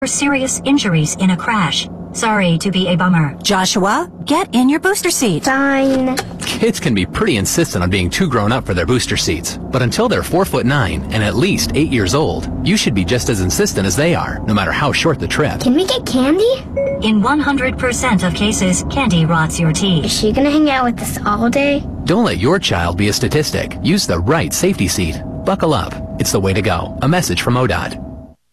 serious injuries in a crash. Sorry to be a bummer. Joshua, get in your booster seat. Fine. Kids can be pretty insistent on being too grown up for their booster seats. But until they're 4'9" and at least 8 years old, you should be just as insistent as they are, no matter how short the trip. Can we get candy? In 100% of cases, candy rots your teeth. Is she gonna hang out with us all day? Don't let your child be a statistic. Use the right safety seat. Buckle up. It's the way to go. A message from ODOT.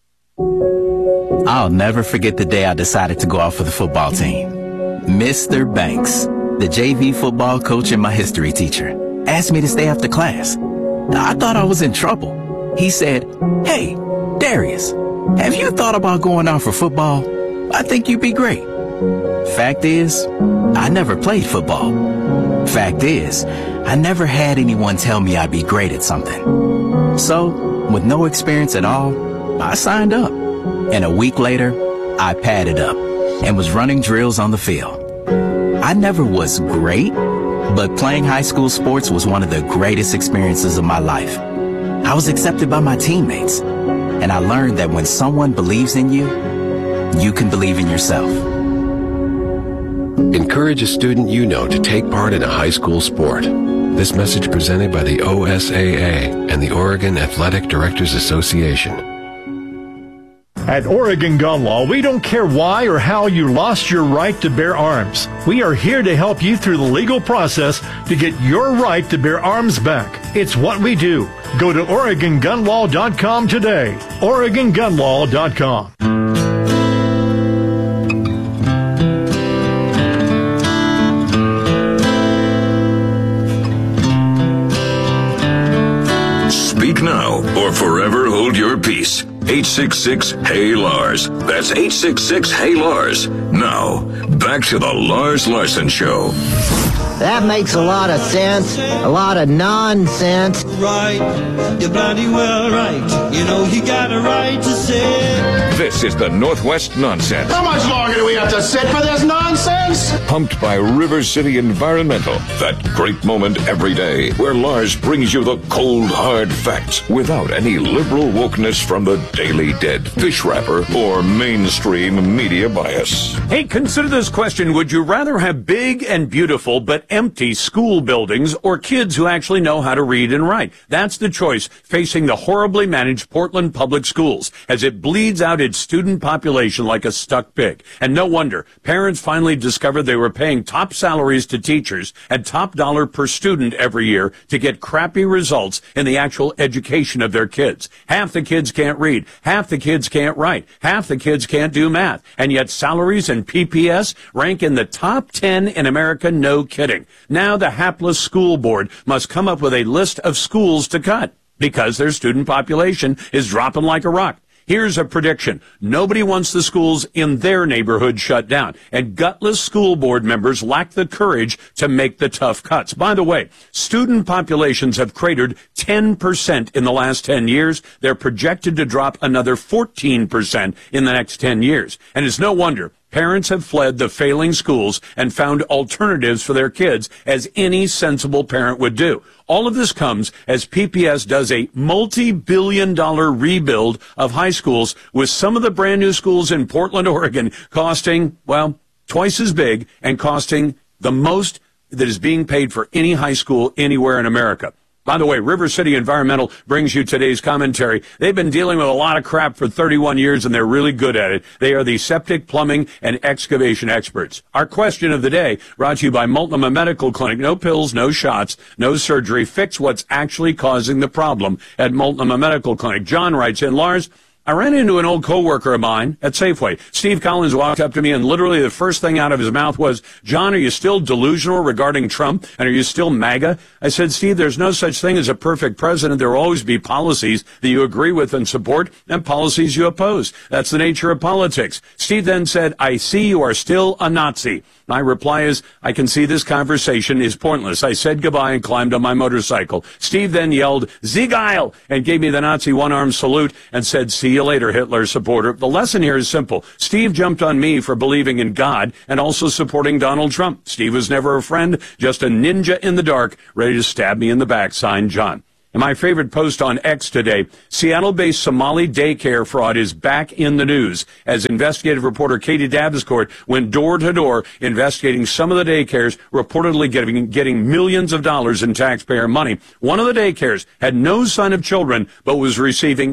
I'll never forget the day I decided to go out for the football team. Mr. Banks, the JV football coach and my history teacher, asked me to stay after class. I thought I was in trouble. He said, "Hey, Darius, have you thought about going out for football? I think you'd be great." Fact is, I never played football. Fact is, I never had anyone tell me I'd be great at something. So, with no experience at all, I signed up. And a week later, I padded up and was running drills on the field. I never was great, but playing high school sports was one of the greatest experiences of my life. I was accepted by my teammates, and I learned that when someone believes in you, you can believe in yourself. Encourage a student you know to take part in a high school sport. This message presented by the OSAA and the Oregon Athletic Directors Association. At Oregon Gun Law, we don't care why or how you lost your right to bear arms. We are here to help you through the legal process to get your right to bear arms back. It's what we do. Go to OregonGunLaw.com today. OregonGunLaw.com. Speak now or forever hold your peace. 866-HEY-LARS. That's 866-HEY-LARS. Now, back to the Lars Larson Show. That makes a lot of sense. A lot of nonsense. Right. You're bloody well right. You know you got a right to say. This is the Northwest Nonsense. How much longer do we have to sit for this nonsense? Pumped by River City Environmental. That great moment every day where Lars brings you the cold, hard facts without any liberal wokeness from the Daily Dead, fish wrapper, or mainstream media bias. Hey, consider this question. Would you rather have big and beautiful but empty school buildings or kids who actually know how to read and write? That's the choice facing the horribly managed Portland Public Schools as it bleeds out its student population like a stuck pig. And no wonder. Parents finally discovered they were paying top salaries to teachers and top dollar per student every year to get crappy results in the actual education of their kids. Half the kids can't read. Half the kids can't write. Half the kids can't do math. And yet salaries and PPS rank in the top 10 in America. No kidding. Now the hapless school board must come up with a list of schools to cut because their student population is dropping like a rock. Here's a prediction. Nobody wants the schools in their neighborhood shut down, and gutless school board members lack the courage to make the tough cuts. By the way, student populations have cratered 10% in the last 10 years. They're projected to drop another 14% in the next 10 years. And it's no wonder. Parents have fled the failing schools and found alternatives for their kids, as any sensible parent would do. All of this comes as PPS does a multi-billion-dollar rebuild of high schools, with some of the brand new schools in Portland, Oregon, costing, well, twice as big and costing the most that is being paid for any high school anywhere in America. By the way, River City Environmental brings you today's commentary. They've been dealing with a lot of crap for 31 years, and they're really good at it. They are the septic, plumbing, and excavation experts. Our question of the day, brought to you by Multnomah Medical Clinic. No pills, no shots, no surgery. Fix what's actually causing the problem at Multnomah Medical Clinic. John writes in, Lars, I ran into an old coworker of mine at Safeway. Steve Collins walked up to me, and literally the first thing out of his mouth was, John, are you still delusional regarding Trump? And are you still MAGA? I said, Steve, there's no such thing as a perfect president. There will always be policies that you agree with and support and policies you oppose. That's the nature of politics. Steve then said, I see you are still a Nazi. My reply is, I can see this conversation is pointless. I said goodbye and climbed on my motorcycle. Steve then yelled, Sieg Heil, and gave me the Nazi one-arm salute and said, see you later, Hitler supporter. The lesson here is simple. Steve jumped on me for believing in God and also supporting Donald Trump. Steve was never a friend, just a ninja in the dark, ready to stab me in the back, signed John. And my favorite post on X today, Seattle-based Somali daycare fraud is back in the news as investigative reporter Katie Daviscourt went door to door investigating some of the daycares reportedly getting millions of dollars in taxpayer money. One of the daycares had no sign of children but was receiving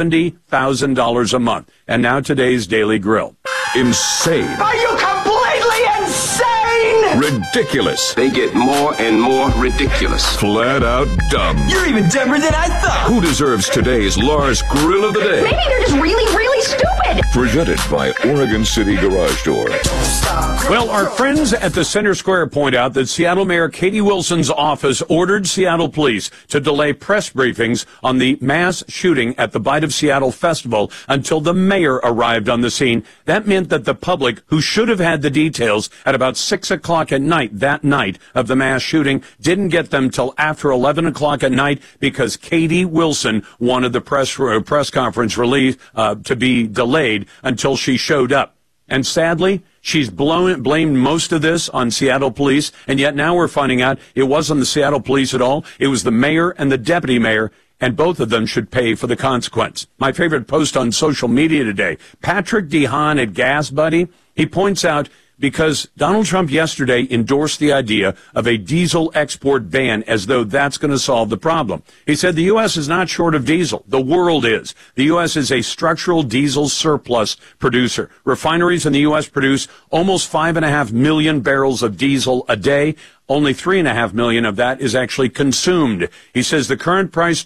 $70,000 a month. And now today's Daily Grill. Insane. Are you completely insane? Ridiculous. They get more and more ridiculous. Flat out dumb. You're even dumber than I thought. Who deserves today's Lars Grill of the Day? Maybe they're just really, really stupid. Presented by Oregon City Garage Door. Well, our friends at the Center Square point out that Seattle Mayor Katie Wilson's office ordered Seattle police to delay press briefings on the mass shooting at the Bite of Seattle Festival until the mayor arrived on the scene. That meant that the public, who should have had the details at about 6 o'clock at night that night of the mass shooting, didn't get them till after 11 o'clock at night because Katie Wilson wanted the press conference release to be delayed until she showed up. And sadly, she's blamed most of this on Seattle police, and yet now we're finding out it wasn't the Seattle police at all. It was the mayor and the deputy mayor, and both of them should pay for the consequence. My favorite post on social media today, Patrick DeHaan at Gas Buddy, he points out because Donald Trump yesterday endorsed the idea of a diesel export ban as though that's going to solve the problem. He said the U.S. is not short of diesel. The world is. The U.S. is a structural diesel surplus producer. Refineries in the U.S. produce almost 5.5 million barrels of diesel a day. Only 3.5 million of that is actually consumed. He says the current price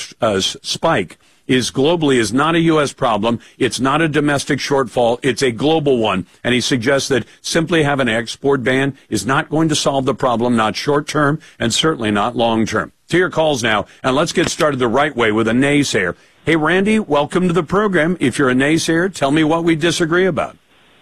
spike is not a U.S. problem. It's not a domestic shortfall. It's a global one. And he suggests that simply having an export ban is not going to solve the problem, not short term and certainly not long term. To your calls now, and let's get started the right way with a naysayer. Hey, Randy, welcome to the program. If you're a naysayer, tell me what we disagree about.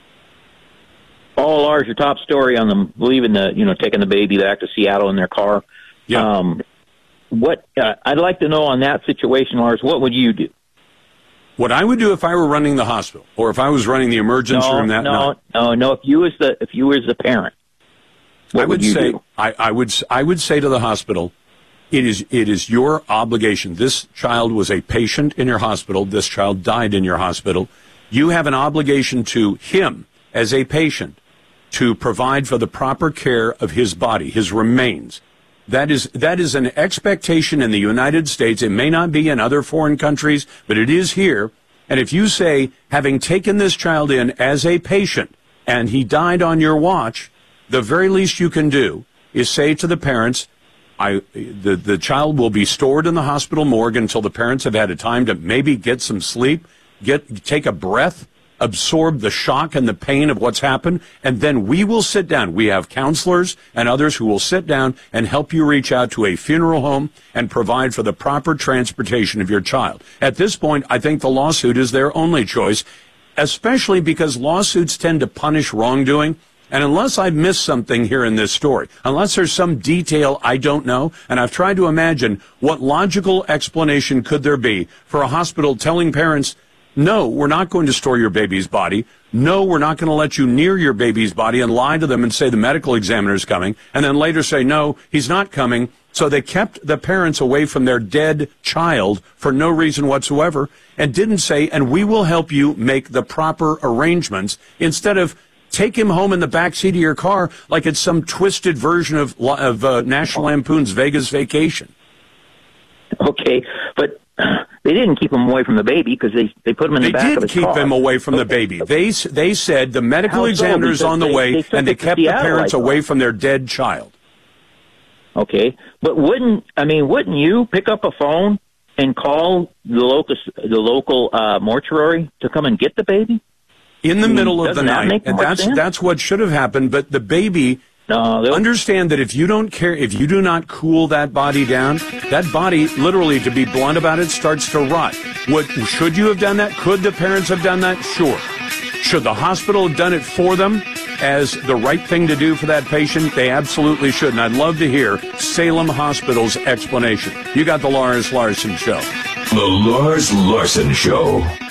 Oh, Lars, your top story on them leaving taking the baby back to Seattle in their car. Yeah. What I'd like to know on that situation, Lars, what would you do? What I would do if I were running the hospital, or if I was running the emergency room that night. No. If you was the parent, what would you do? I would say to the hospital, it is your obligation. This child was a patient in your hospital. This child died in your hospital. You have an obligation to him as a patient to provide for the proper care of his body, his remains. That is an expectation in the United States. It may not be in other foreign countries, but it is here. And if you say, having taken this child in as a patient and he died on your watch, the very least you can do is say to the parents, the child will be stored in the hospital morgue until the parents have had a time to maybe get some sleep, take a breath, absorb the shock and the pain of what's happened, and then we will sit down. We have counselors and others who will sit down and help you reach out to a funeral home and provide for the proper transportation of your child. At this point, I think the lawsuit is their only choice, especially because lawsuits tend to punish wrongdoing. And unless I've missed something here in this story, unless there's some detail I don't know, and I've tried to imagine what logical explanation could there be for a hospital telling parents, no, we're not going to store your baby's body. No, we're not going to let you near your baby's body, and lie to them and say the medical examiner is coming, and then later say, no, he's not coming. So they kept the parents away from their dead child for no reason whatsoever and didn't say, and we will help you make the proper arrangements, instead of take him home in the backseat of your car like it's some twisted version of National Lampoon's Vegas Vacation. Okay, but they didn't keep him away from the baby because they put him in the back of his car. They did keep him away from the baby. They said the medical examiner is on the way, and they kept the parents away from their dead child. Okay, but wouldn't you pick up a phone and call the local mortuary to come and get the baby? In the middle of the night, and that's what should have happened, but the baby... understand that if you don't care, if you do not cool that body down, that body, literally, to be blunt about it, starts to rot. Should you have done that? Could the parents have done that? Sure. Should the hospital have done it for them as the right thing to do for that patient? They absolutely should. And I'd love to hear Salem Hospital's explanation. You got the Lars Larson Show. The Lars Larson Show.